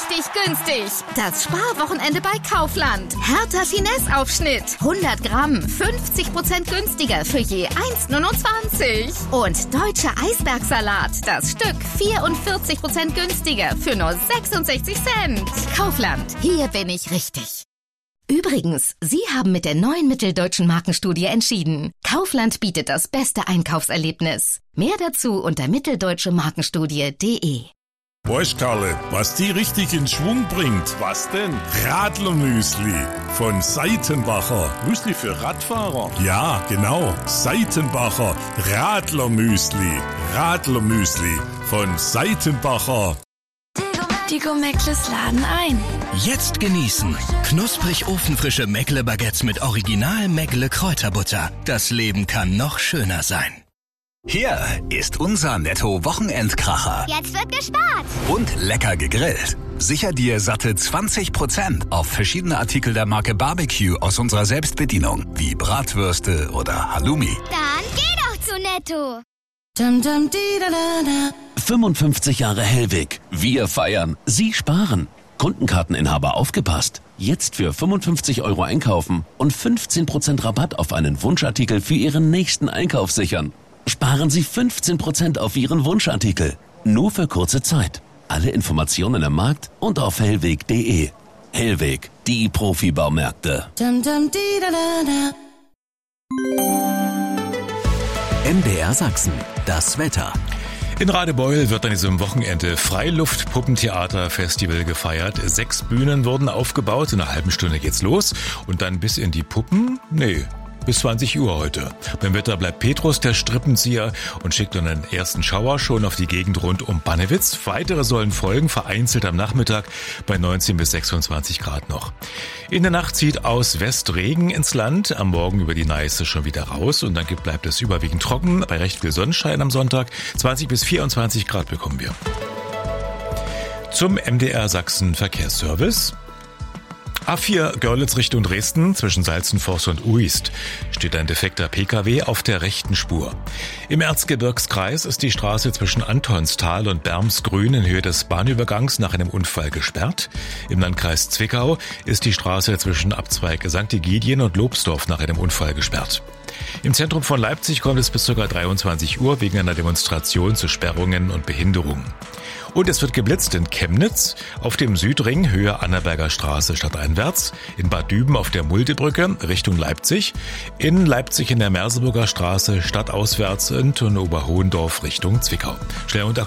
richtig günstig. Das Sparwochenende bei Kaufland. Hertha Finesse-Aufschnitt. 100 Gramm, 50% günstiger für je 1,29. Und deutscher Eisbergsalat. Das Stück 44% günstiger für nur 66 Cent. Kaufland. Hier bin ich richtig. Übrigens, Sie haben mit der neuen Mitteldeutschen Markenstudie entschieden. Kaufland bietet das beste Einkaufserlebnis. Mehr dazu unter mitteldeutschemarkenstudie.de. Weißt, Karle, was die richtig in Schwung bringt? Was denn? Radlermüsli von Seitenbacher. Müsli für Radfahrer? Ja, genau. Seitenbacher Radlermüsli. Radlermüsli von Seitenbacher. Die Gourmettles laden ein. Jetzt genießen. Knusprig ofenfrische Meckle-Baguettes mit Original Meckle Kräuterbutter. Das Leben kann noch schöner sein. Hier ist unser Netto-Wochenendkracher. Jetzt wird gespart. Und lecker gegrillt. Sicher dir satte 20% auf verschiedene Artikel der Marke Barbecue aus unserer Selbstbedienung, wie Bratwürste oder Halloumi. Dann geh doch zu Netto. 55 Jahre Hellweg. Wir feiern. Sie sparen. Kundenkarteninhaber aufgepasst. Jetzt für 55 € einkaufen und 15% Rabatt auf einen Wunschartikel für Ihren nächsten Einkauf sichern. Sparen Sie 15% auf Ihren Wunschartikel. Nur für kurze Zeit. Alle Informationen im Markt und auf hellweg.de. Hellweg, die Profibaumärkte. MDR Sachsen, das Wetter. In Radebeul wird an diesem Wochenende Freiluft-Puppentheater-Festival gefeiert. 6 Bühnen wurden aufgebaut. In einer halben Stunde geht's los. Und dann bis in die Puppen? Nee. Bis 20 Uhr heute. Beim Wetter bleibt Petrus der Strippenzieher und schickt dann einen ersten Schauer schon auf die Gegend rund um Bannewitz. Weitere sollen folgen, vereinzelt am Nachmittag bei 19 bis 26 Grad noch. In der Nacht zieht aus West Regen ins Land, am Morgen über die Neiße schon wieder raus und dann bleibt es überwiegend trocken. Bei recht viel Sonnenschein am Sonntag 20 bis 24 Grad bekommen wir. Zum MDR Sachsen Verkehrsservice. A4 Görlitz Richtung Dresden zwischen Salzenforst und Uist steht ein defekter Pkw auf der rechten Spur. Im Erzgebirgskreis ist die Straße zwischen Antonstal und Bermsgrün in Höhe des Bahnübergangs nach einem Unfall gesperrt. Im Landkreis Zwickau ist die Straße zwischen Abzweig St. Egidien und Lobsdorf nach einem Unfall gesperrt. Im Zentrum von Leipzig kommt es bis ca. 23 Uhr wegen einer Demonstration zu Sperrungen und Behinderungen. Und es wird geblitzt in Chemnitz, auf dem Südring Höhe Annaberger Straße stadteinwärts, in Bad Düben auf der Muldebrücke Richtung Leipzig, in Leipzig in der Merseburger Straße stadtauswärts und in Oberhohendorf Richtung Zwickau. Schnell und